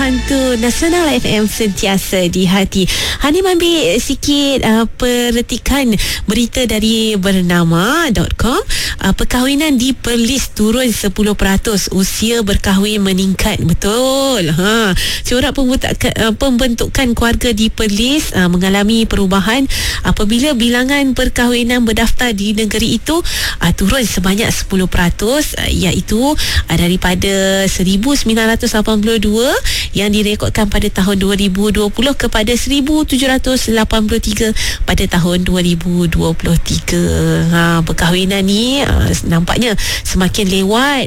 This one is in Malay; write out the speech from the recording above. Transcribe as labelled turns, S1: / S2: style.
S1: Hantu Nasional FM, sentiasa di hati. Hani ambil sikit perhatikan berita dari bernama.com. Perkahwinan di Perlis turun 10%, usia berkahwin meningkat. Betul. Corak pembentukan keluarga di Perlis mengalami perubahan apabila bilangan perkahwinan berdaftar di negeri itu turun sebanyak 10%, iaitu daripada 1982 yang direkodkan pada tahun 2020 kepada 1783 pada tahun 2023. Perkahwinan ni nampaknya semakin lewat